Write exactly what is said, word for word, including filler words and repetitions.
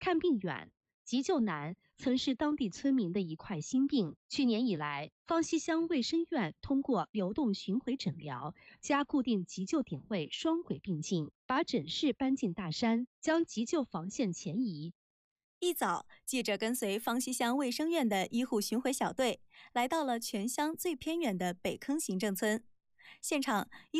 看病远、急救难，曾是当地村民的一块心病。去年以来，方西乡卫生院通过流动巡回诊疗加固定急救点位双轨并进，把诊室搬进大山，将急救防线前移。 一早，记者跟随方西乡卫生院的医护巡回小队，来到了全乡最偏远的北坑行政村。现场，医